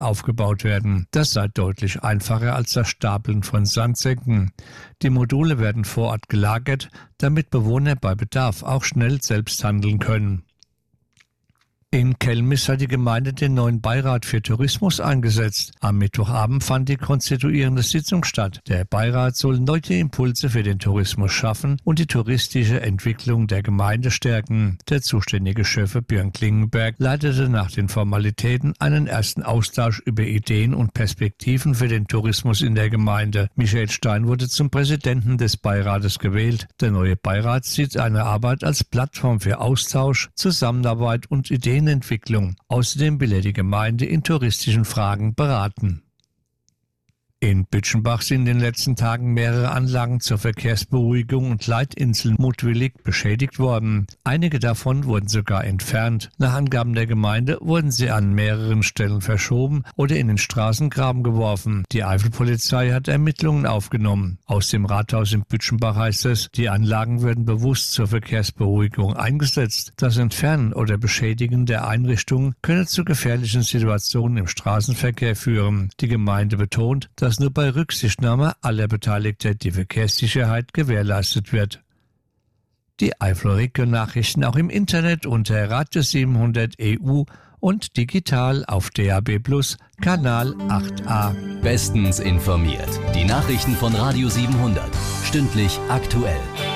aufgebaut werden. Das sei deutlich einfacher als das Stapeln von Sandsäcken. Die Module werden vor Ort gelagert, damit Bewohner bei Bedarf auch schnell selbst handeln können. In Kelmis hat die Gemeinde den neuen Beirat für Tourismus eingesetzt. Am Mittwochabend fand die konstituierende Sitzung statt. Der Beirat soll neue Impulse für den Tourismus schaffen und die touristische Entwicklung der Gemeinde stärken. Der zuständige Chef Björn Klingenberg leitete nach den Formalitäten einen ersten Austausch über Ideen und Perspektiven für den Tourismus in der Gemeinde. Michael Stein wurde zum Präsidenten des Beirates gewählt. Der neue Beirat sieht seine Arbeit als Plattform für Austausch, Zusammenarbeit und Ideenentwicklung. Außerdem will er die Gemeinde in touristischen Fragen beraten. In Bütschenbach sind in den letzten Tagen mehrere Anlagen zur Verkehrsberuhigung und Leitinseln mutwillig beschädigt worden. Einige davon wurden sogar entfernt. Nach Angaben der Gemeinde wurden sie an mehreren Stellen verschoben oder in den Straßengraben geworfen. Die Eifelpolizei hat Ermittlungen aufgenommen. Aus dem Rathaus in Bütschenbach heißt es, die Anlagen würden bewusst zur Verkehrsberuhigung eingesetzt. Das Entfernen oder Beschädigen der Einrichtungen könne zu gefährlichen Situationen im Straßenverkehr führen. Die Gemeinde betont, dass nur bei Rücksichtnahme aller Beteiligten die Verkehrssicherheit gewährleistet wird. Die Eifel-Region-Nachrichten auch im Internet unter Radio 700 EU und digital auf DAB+ Kanal 8a. Bestens informiert. Die Nachrichten von Radio 700. Stündlich aktuell.